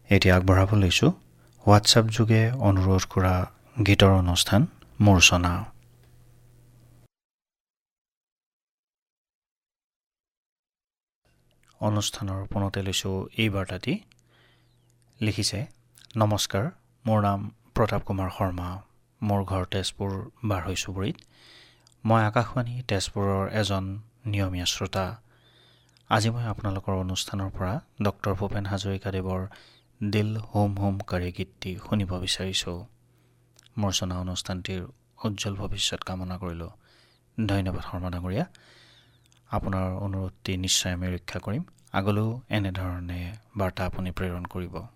এতিয়া আগবঢ়াব লৈছোঁ হোৱাটছআপ যোগে অনুৰোধ কৰা গীতৰ অনুষ্ঠান মূৰ্ছনা। অনুষ্ঠানৰ পোনতে লৈছোঁ এই বাৰ্তাটি। লিখিছে, নমস্কাৰ, মোৰ নাম প্ৰতাপ কুমাৰ শৰ্মা। মোৰ ঘৰ তেজপুৰ বাঢ়ৈ চুবুৰীত। মই আকাশবাণী তেজপুৰৰ এজন নিয়মীয়া শ্ৰোতা। আজি মই আপোনালোকৰ অনুষ্ঠানৰ পৰা ডক্টৰ ভূপেন হাজৰিকাদেৱৰ দিল হোম হোম কৰে গীতটি শুনিব বিচাৰিছোঁ। মূৰ্ছনা অনুষ্ঠানটিৰ উজ্জ্বল ভৱিষ্যত কামনা কৰিলোঁ। ধন্যবাদ শৰ্মা ডাঙৰীয়া। আপোনাৰ অনুৰোধটি নিশ্চয় আমি ৰক্ষা কৰিম। আগলৈও এনেধৰণে বাৰ্তা আপুনি প্ৰেৰণ কৰিব।